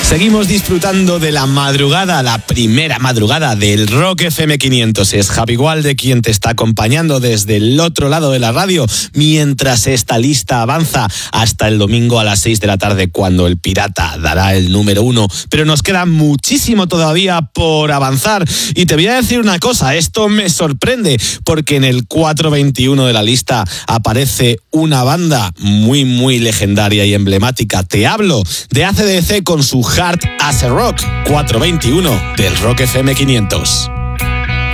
Seguimos disfrutando de la madrugada, la primera madrugada del Rock FM 500. Es Javi Gualde quien te está acompañando desde el otro lado de la radio, mientras esta lista avanza hasta el domingo a las 6 de la tarde, cuando el Pirata dará el número 1. Pero nos queda muchísimo todavía por avanzar. Y te voy a decir una cosa, esto me sorprende, porque en el 421 de la lista aparece una banda muy, muy legendaria y emblemática. Te hablo de AC/DC con su Hard as a Rock, 421 del Rock FM 500.